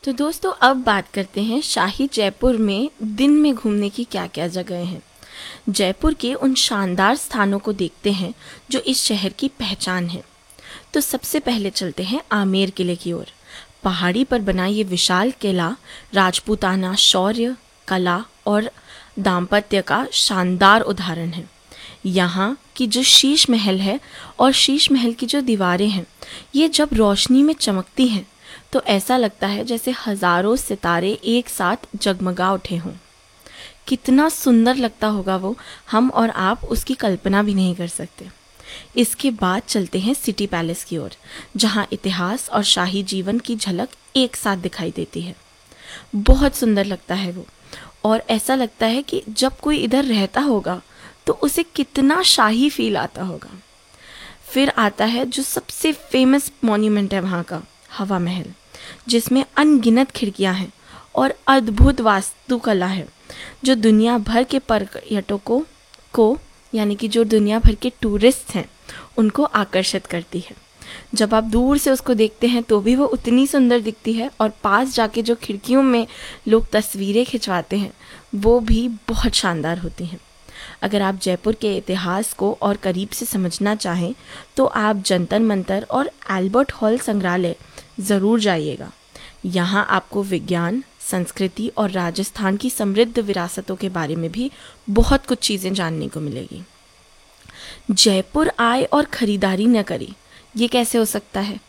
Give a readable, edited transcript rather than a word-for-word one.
तो दोस्तों अब बात करते हैं शाही जयपुर में दिन में घूमने की क्या क्या जगह हैं। जयपुर के उन शानदार स्थानों को देखते हैं जो इस शहर की पहचान है। तो सबसे पहले चलते हैं आमेर किले की ओर। पहाड़ी पर बना ये विशाल किला राजपूताना शौर्य, कला और दाम्पत्य का शानदार उदाहरण है। यहाँ की जो शीश महल है और शीश महल की जो दीवारें हैं, ये जब रोशनी में चमकती हैं तो ऐसा लगता है जैसे हजारों सितारे एक साथ जगमगा उठे हों। कितना सुंदर लगता होगा वो, हम और आप उसकी कल्पना भी नहीं कर सकते। इसके बाद चलते हैं सिटी पैलेस की ओर, जहाँ इतिहास और शाही जीवन की झलक एक साथ दिखाई देती है। बहुत सुंदर लगता है वो, और ऐसा लगता है कि जब कोई इधर रहता होगा तो उसे कितना शाही फील आता होगा। फिर आता है जो सबसे फेमस मॉन्यूमेंट है वहाँ का, हवा महल, जिसमें अनगिनत खिड़कियाँ हैं और अद्भुत वास्तुकला है जो दुनिया भर के पर्यटकों को यानी कि जो दुनिया भर के टूरिस्ट हैं उनको आकर्षित करती है। जब आप दूर से उसको देखते हैं तो भी वो उतनी सुंदर दिखती है, और पास जाके जो खिड़कियों में लोग तस्वीरें खिंचवाते हैं वो भी बहुत शानदार होती हैं। अगर आप जयपुर के इतिहास को और करीब से समझना चाहें तो आप जंतर मंतर और एल्बर्ट हॉल संग्रहालय ज़रूर जाइएगा। यहाँ आपको विज्ञान, संस्कृति और राजस्थान की समृद्ध विरासतों के बारे में भी बहुत कुछ चीज़ें जानने को मिलेगी। जयपुर आए और ख़रीदारी न करी, ये कैसे हो सकता है?